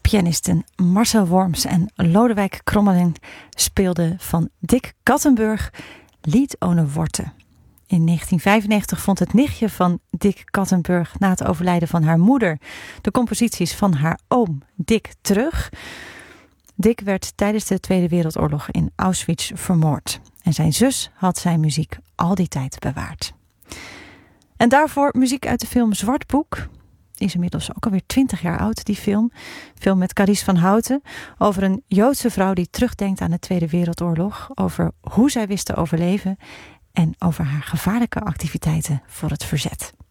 pianisten Marcel Worms en Lodewijk Krommelin speelden van Dick Kattenburg Lied ohne Worte. In 1995 vond het nichtje van Dick Kattenburg na het overlijden van haar moeder de composities van haar oom Dick terug. Dick werd tijdens de Tweede Wereldoorlog in Auschwitz vermoord en zijn zus had zijn muziek al die tijd bewaard. En daarvoor muziek uit de film Zwart Boek. Is inmiddels ook alweer 20 jaar oud, die film. Film met Carice van Houten over een Joodse vrouw die terugdenkt aan de Tweede Wereldoorlog. Over hoe zij wist te overleven en over haar gevaarlijke activiteiten voor het verzet.